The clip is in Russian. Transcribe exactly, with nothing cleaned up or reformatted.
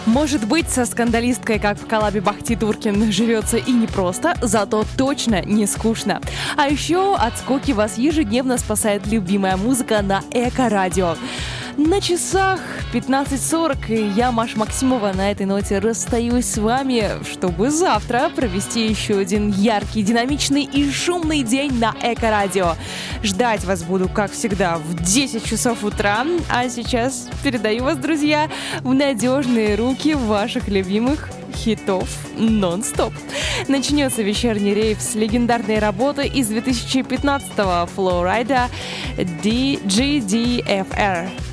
Может быть, со скандалисткой, как в коллабе Бахти Туркин, живется и непросто, зато точно не скучно. А еще от скуки вас ежедневно спасает любимая музыка на Эко-радио. На часах пятнадцать сорок, и я, Маша Максимова, на этой ноте расстаюсь с вами, чтобы завтра провести еще один яркий, динамичный и шумный день на Эко-радио. Ждать вас буду, как всегда, в десять часов утра, а сейчас передаю вас, друзья, в надежные руки ваших любимых хитов нон-стоп. Начнется вечерний рейв с легендарной работы из две тысячи пятнадцатого Флоу Райда ди джи ди эф ар.